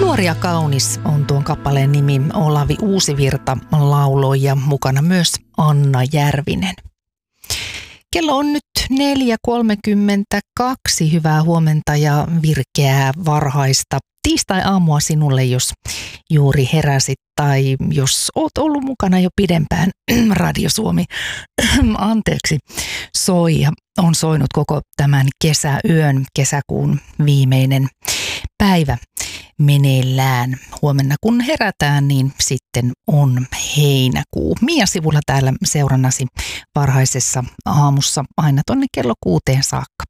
Nuori ja kaunis on tuon kappaleen nimi. Olavi Uusivirta lauloi ja mukana myös Anna Järvinen. Kello on nyt 4.32. Hyvää huomenta ja virkeää varhaista tiistai-aamua sinulle, jos juuri heräsit tai jos oot ollut mukana jo pidempään. Radio Suomi, soi ja on soinut koko tämän kesäyön, kesäkuun viimeinen päivä meneillään. Huomenna kun herätään, niin sitten on heinäkuu. Mia Sivula täällä seurannasi varhaisessa aamussa aina tonne kello 6 saakka.